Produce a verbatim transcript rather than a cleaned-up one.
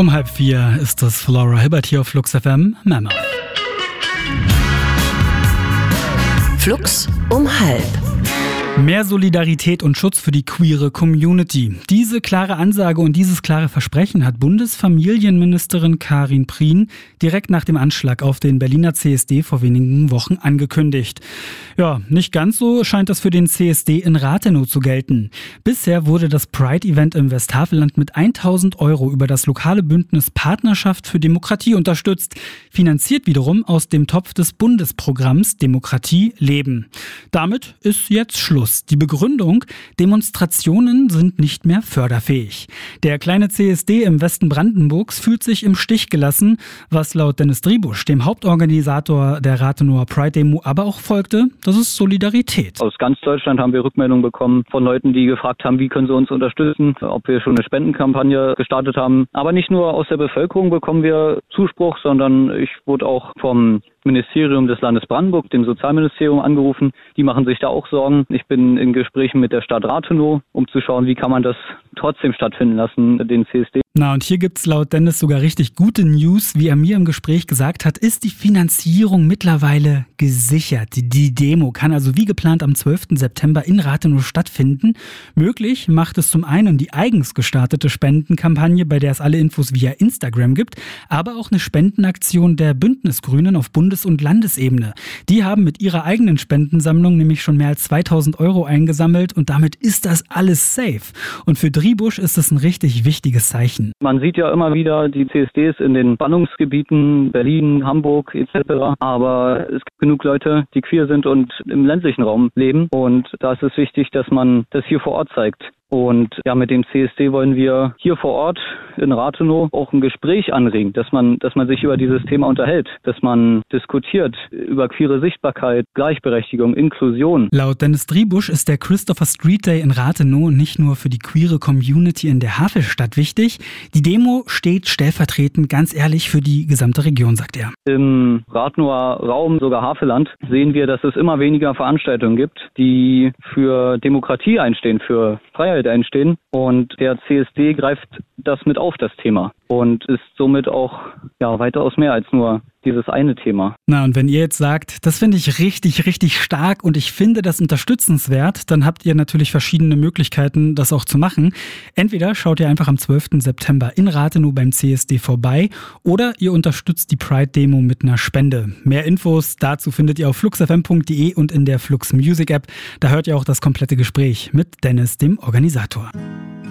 Um halb vier ist es Flora Hibbert hier auf Flux F M. Mammoth. Flux um halb. Mehr Solidarität und Schutz für die queere Community. Diese klare Ansage und dieses klare Versprechen hat Bundesfamilienministerin Karin Prien direkt nach dem Anschlag auf den Berliner C S D vor wenigen Wochen angekündigt. Ja, nicht ganz so scheint das für den C S D in Rathenow zu gelten. Bisher wurde das Pride-Event im Westhaveland mit tausend Euro über das lokale Bündnis Partnerschaft für Demokratie unterstützt, finanziert wiederum aus dem Topf des Bundesprogramms Demokratie leben. Damit ist jetzt Schluss. Die Begründung: Demonstrationen sind nicht mehr förderfähig. Der kleine C S D im Westen Brandenburgs fühlt sich im Stich gelassen, was laut Dennis Driebusch, dem Hauptorganisator der Rathenower Pride-Demo, aber auch folgte: Das ist Solidarität. Aus ganz Deutschland haben wir Rückmeldungen bekommen von Leuten, die gefragt haben, wie können sie uns unterstützen, ob wir schon eine Spendenkampagne gestartet haben. Aber nicht nur aus der Bevölkerung bekommen wir Zuspruch, sondern ich wurde auch vom Ministerium des Landes Brandenburg, dem Sozialministerium, angerufen. Die machen sich da auch Sorgen. Ich bin in Gesprächen mit der Stadt Rathenow, um zu schauen, wie kann man das trotzdem stattfinden lassen, den C S D. Na, und hier gibt's laut Dennis sogar richtig gute News. Wie er mir im Gespräch gesagt hat, ist die Finanzierung mittlerweile gesichert. Die Demo kann also wie geplant am zwölften September in Rathenow stattfinden. Möglich macht es zum einen die eigens gestartete Spendenkampagne, bei der es alle Infos via Instagram gibt, aber auch eine Spendenaktion der Bündnisgrünen auf Bundes- und Landesebene. Die haben mit ihrer eigenen Spendensammlung nämlich schon mehr als zweitausend Euro eingesammelt und damit ist das alles safe. Und für Driebusch ist es ein richtig wichtiges Zeichen. Man sieht ja immer wieder die C S Ds in den Ballungsgebieten, Berlin, Hamburg et cetera. Aber es gibt genug Leute, die queer sind und im ländlichen Raum leben. Und da ist es wichtig, dass man das hier vor Ort zeigt. Und ja, mit dem C S D wollen wir hier vor Ort in Rathenow auch ein Gespräch anregen, dass man, dass man sich über dieses Thema unterhält, dass man diskutiert über queere Sichtbarkeit, Gleichberechtigung, Inklusion. Laut Dennis Driebusch ist der Christopher Street Day in Rathenow nicht nur für die queere Community in der Havelstadt wichtig. Die Demo steht stellvertretend, ganz ehrlich, für die gesamte Region, sagt er. Im Rathenower Raum, sogar Havelland, sehen wir, dass es immer weniger Veranstaltungen gibt, die für Demokratie einstehen, für Freiheit einstehen. Und der C S D greift das mit auf, das Thema. Und ist somit auch ja weitaus mehr als nur dieses eine Thema. Na, und wenn ihr jetzt sagt, das finde ich richtig, richtig stark und ich finde das unterstützenswert, dann habt ihr natürlich verschiedene Möglichkeiten, das auch zu machen. Entweder schaut ihr einfach am zwölften September in Rathenow beim C S D vorbei oder ihr unterstützt die Pride-Demo mit einer Spende. Mehr Infos dazu findet ihr auf flux f m punkt d e und in der Flux Music App. Da hört ihr auch das komplette Gespräch mit Dennis, dem Organisator.